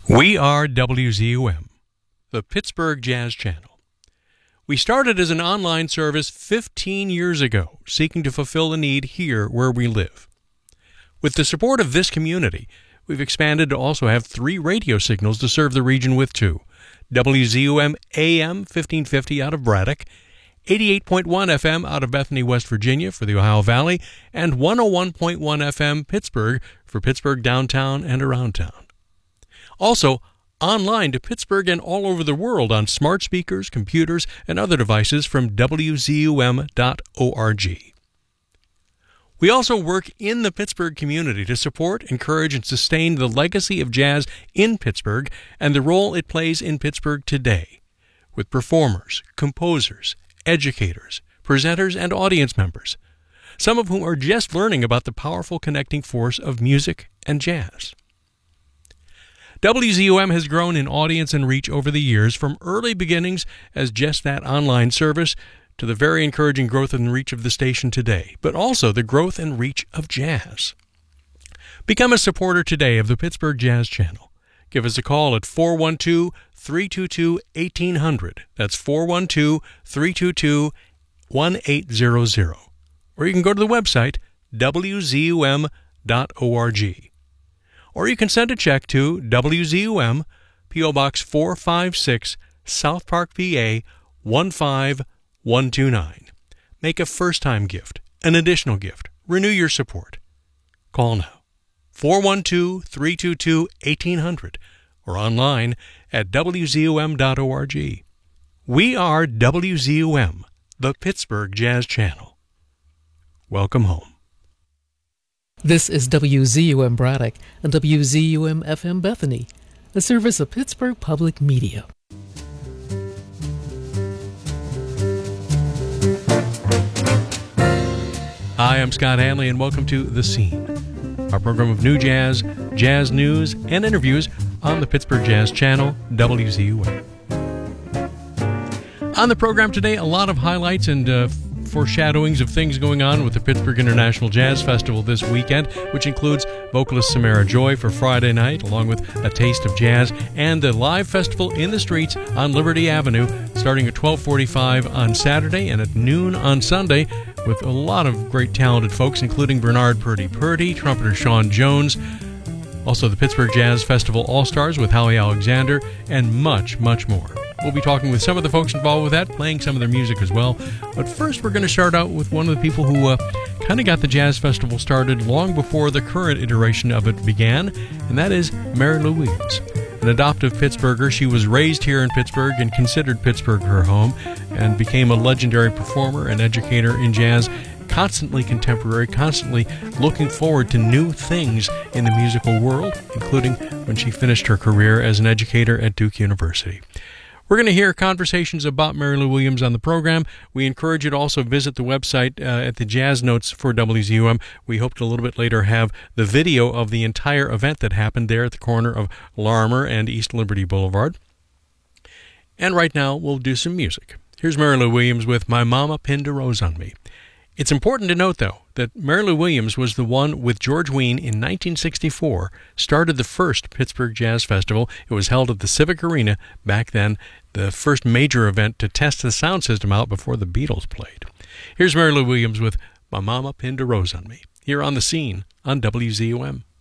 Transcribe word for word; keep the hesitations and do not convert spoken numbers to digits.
We are W Z U M, the Pittsburgh Jazz Channel. We started as an online service fifteen years ago, seeking to fulfill a need here where we live. With the support of this community, we've expanded to also have three radio signals to serve the region with too. W Z U M A M fifteen fifty out of Braddock, eighty-eight point one F M out of Bethany, West Virginia for the Ohio Valley, and one oh one point one F M Pittsburgh for Pittsburgh downtown and around town. Also, online to Pittsburgh and all over the world on smart speakers, computers, and other devices from W Z U M dot org. We also work in the Pittsburgh community to support, encourage, and sustain the legacy of jazz in Pittsburgh and the role it plays in Pittsburgh today, with performers, composers, educators, presenters, and audience members, some of whom are just learning about the powerful connecting force of music and jazz. W Z U M has grown in audience and reach over the years, from early beginnings as just that online service to the very encouraging growth and reach of the station today, but also the growth and reach of jazz. Become a supporter today of the Pittsburgh Jazz Channel. Give us a call at four one two, three two two, one eight zero zero. That's four one two, three two two, one eight zero zero. Or you can go to the website, W Z U M dot org. Or you can send a check to W Z U M, P O Box four five six, South Park, P A one five one two nine. Make a first-time gift, an additional gift. Renew your support. Call now, four one two, three two two, one eight zero zero, or online at W Z U M dot org. We are W Z U M, the Pittsburgh Jazz Channel. Welcome home. This is W Z U M Braddock and W Z U M F M Bethany, a service of Pittsburgh Public Media. Hi, I'm Scott Hanley, and welcome to The Scene, our program of new jazz, jazz news, and interviews on the Pittsburgh Jazz Channel, W Z U M. On the program today, a lot of highlights and uh, foreshadowings of things going on with the Pittsburgh International Jazz Festival this weekend, which includes vocalist Samara Joy for Friday night, along with A Taste of Jazz, and the live festival in the streets on Liberty Avenue, starting at twelve forty-five on Saturday and at noon on Sunday, with a lot of great talented folks, including Bernard Purdy Purdy, trumpeter Sean Jones, also the Pittsburgh Jazz Festival All-Stars with Howie Alexander, and much, much more. We'll be talking with some of the folks involved with that, playing some of their music as well. But first, we're going to start out with one of the people who uh, kind of got the Jazz Festival started long before the current iteration of it began, and that is Mary Lou Williams. An adoptive Pittsburgher, she was raised here in Pittsburgh and considered Pittsburgh her home, and became a legendary performer and educator in jazz, constantly contemporary, constantly looking forward to new things in the musical world, including when she finished her career as an educator at Duke University. We're going to hear conversations about Mary Lou Williams on the program. We encourage you to also visit the website uh, at the Jazz Notes for W Z U M. We hope to a little bit later have the video of the entire event that happened there at the corner of Larimer and East Liberty Boulevard. And right now, we'll do some music. Here's Mary Lou Williams with My Mama Pinned a Rose on Me. It's important to note, though, that Mary Lou Williams was the one with George Wein in nineteen sixty-four, started the first Pittsburgh Jazz Festival. It was held at the Civic Arena back then, the first major event to test the sound system out before the Beatles played. Here's Mary Lou Williams with My Mama Pinned a Rose on Me, here on The Scene on W Z U M.